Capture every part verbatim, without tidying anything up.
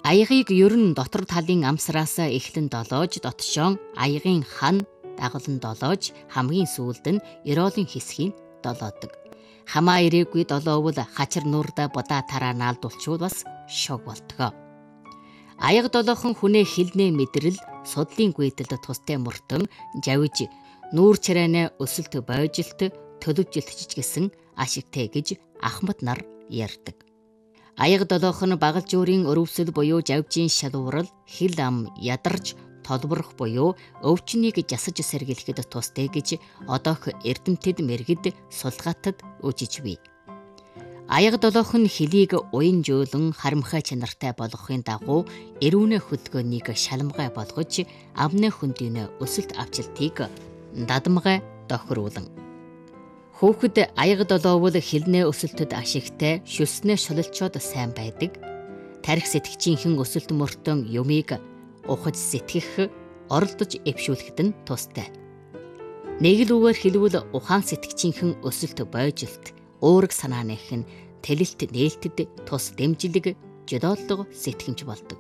Аягийг ер нь дотор талын амсраас эхлэн долоож дотшоон аягийн хан дагалан долоож хамгийн сүүлд нь ерөөлөн хэсгийг долоодог. Хамаа ирээгүй долоовол хачир нурда будаа тараа наалдуулчвал бас шог болтгоо. Аяг долоохон хүнээ хилнээ мэдрэл судлын гүйдэлд тустай мөртөн жавж нүүр чарайнаа өсөлт бойжилт төлөвжилт жижигсэн ашигтай гэж ахмад нар ярьдаг. Аяг долоох нь багал жуурийн өрөвсөл буюу жавжийн шалуурал хил ам ядарч толборох буюу өвчнийг жасаж сэргийлэхэд тустай гэж одоох эрдэмтэд мэргэд сулгаатад үжиж бий. Аяг долоох нь хөлийг уян жөөлөн харамхай чанартай болгохын дагуу эрүүнэ хөдөлгөөнийг шалмгай болгож амны хөндийн өсөлт авчилтыг дадамгай тохируулан. Хүүхэд аяг долоовол хилнээ өсөлтөд ашигтай шүснээ шулалчоод сайн байдаг. Тарих сэтгчийнхэн өсөлт мөртөн юмыг ухаж сэтгэх, оролдож эвшүүлэхэд нь тустай. Нэг л үгээр хэлбэл ухаан сэтгчийнхэн өсөлт бойжилт, уурэг санааных нь тэлэлт нээлтэд тус дэмжлэг жодооллого сэтгэмж болдог.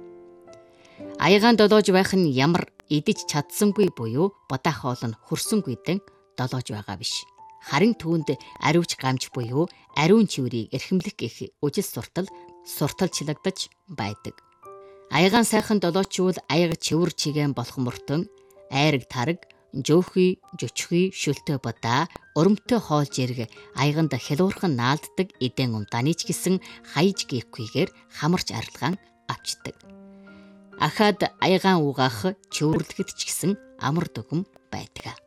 Аягаан долоож байх нь ямар идэж чадсангүй буюу бодаа хоол нь хөрсөнгүйдэн долоож байгаа биш. Харин түүнд ариуч гамж буюу ариун чиврийг эрхэмлэх гэх үжил суртал сурталчлагдаж байдаг. Аягаан сайхан долоочвол аяга чивэр чигээн болох мөртөн айраг тараг, жөөхий, жөчхий, шөлтөө бодаа, өрөмтөө хоол жирэг аяганд хялуурхан наалддаг эдэн умдааны ч гэсэн хаяж гээхгүйгээр хамарч арилгаан авчдаг. Ахад аягаан угаах чөвөрлөхөд ч гэсэн амар дүгм байдаг.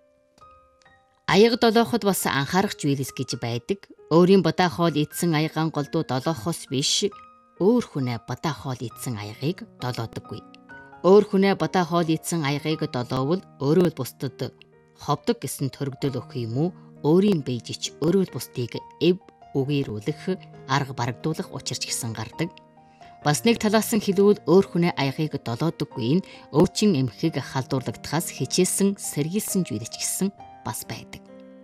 Аяг долооход бас анхаарах зүйлс гэж байдаг. Өөрийн бодаа хоол идсэн аягаан голдуу долоохоос биш, өөр хүнээ бодаа хоол идсэн аягийг долоодоггүй. Өөр хүнээ бодаа хоол идсэн аягийг долоовол өөрөө бусдад ховдог гэсэн төрөгдөл өгөх юм уу? Өөрийн бийжич өөрөө бусдыг эв үгээрүүлэх, арга барагдуулах учир ч гэсэн гардаг. Бас нэг талаас нь хэлвэл өөр хүнээ аягийг долоодоггүй нь өвчин эмхийг халдуурлагдахаас хичээсэн сэргийлсэн зүйлч гэсэн бас байдаг.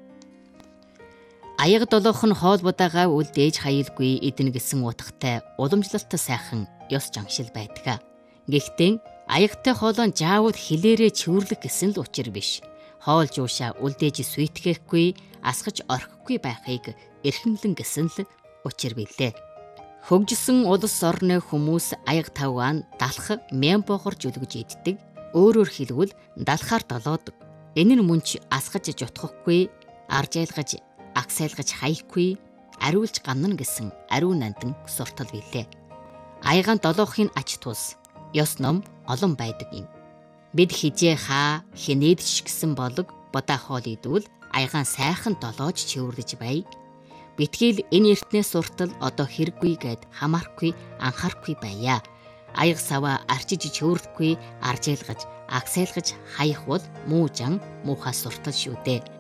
Аяг долоох нь хоол будаага үлдээж хаялгүй эдэн гэсэн утгатай уламжлалт сайхан ёс жангшил байдаг. Гэхдээ аягтай хоолоо жаавал хилээрээ чөвөрлөх гэсэн л учир биш. Хоол жуушаа үлдээж сүйтгэхгүй, асгаж орхихгүй байхыг эрхэмлэн гэсэн л учир билээ. Хөгжсөн улс орны хүмүүс аяг тавгаан далах мянбогор жүлгэж иддэг. Өөрөөр хэлбэл далахаар долоодог. Энэ нь мөн ч асгаж жутгахгүй, аржайлгаж, агсайлгаж хаяхгүй, ариулж гамнана гэсэн ариун нандан суртал билээ. Аягаан долоохын ач тус ёс ном олон байдаг юм. Бид хижээ хаа хинээд ч гэсэн болог бодаа хоол идвэл аягаан сайхан долоож чөвөрлөж бай. Битгэл энэ эртнээс суртал одоо хэрэггүй гэд хамаарахгүй анхаарахгүй байя. Аяг саваа арчиж чөвөрлөхгүй, аржайлгаж, агсайлгаж хаях бол муу жан муухай суртал шүү дээ.